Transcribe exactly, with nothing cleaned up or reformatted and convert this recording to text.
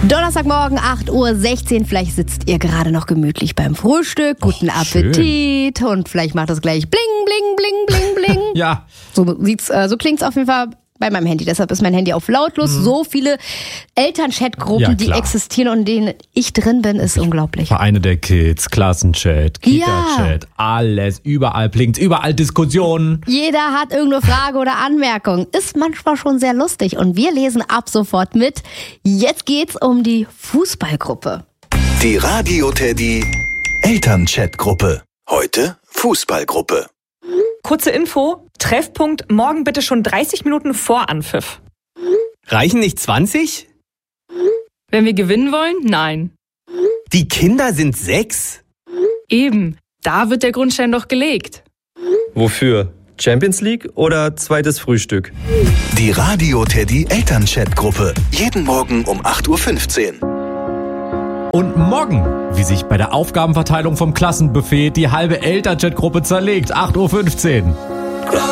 Donnerstagmorgen, acht Uhr sechzehn. Vielleicht sitzt ihr gerade noch gemütlich beim Frühstück. Guten Och, Appetit. Schön. Und vielleicht macht es gleich bling, bling, bling, bling, bling. Ja. So, sieht's, äh, so klingt's auf jeden Fall bei meinem Handy. Deshalb ist mein Handy auf lautlos. Mhm. So viele Elternchat-Gruppen, Ja, die klar. existieren und in denen ich drin bin, ist unglaublich. Vereine der Kids, Klassenchat, Kita-Chat, Ja. alles, überall blinkt, überall Diskussionen. Jeder hat irgendeine Frage oder Anmerkung. Ist manchmal schon sehr lustig. Und wir lesen ab sofort mit. Jetzt geht's um die Fußballgruppe. Die Radio Teddy Elternchat-Gruppe. Heute Fußballgruppe. Kurze Info, Treffpunkt morgen bitte schon dreißig Minuten vor Anpfiff. Reichen nicht zwanzig? Wenn wir gewinnen wollen, nein. Die Kinder sind sechs? Eben, da wird der Grundstein doch gelegt. Wofür? Champions League oder zweites Frühstück? Die Radio Teddy Elternchat-Gruppe. Jeden Morgen um acht Uhr fünfzehn. Und morgen, wie sich bei der Aufgabenverteilung vom Klassenbuffet die halbe Elternchat-Gruppe zerlegt, acht Uhr fünfzehn.